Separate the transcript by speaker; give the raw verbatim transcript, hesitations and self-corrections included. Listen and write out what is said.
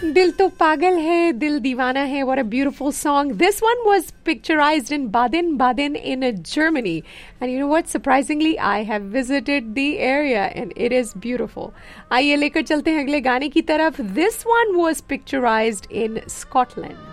Speaker 1: Dil to pagal hai, dil deewana hai. What a beautiful song. This one was picturized in Baden-Baden in uh, Germany. And you know what? Surprisingly, I have visited the area and it is beautiful. आइए लेकर चलते हैं अगले गाने की तरफ. This one was picturized in Scotland.